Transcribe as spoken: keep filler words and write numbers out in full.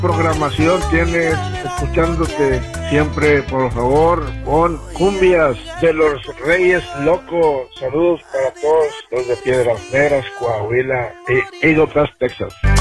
programación tienes escuchándote siempre? Por favor, pon cumbias de los Reyes Locos. Saludos para todos los de Piedras Negras, Coahuila y Eagle Pass, Texas.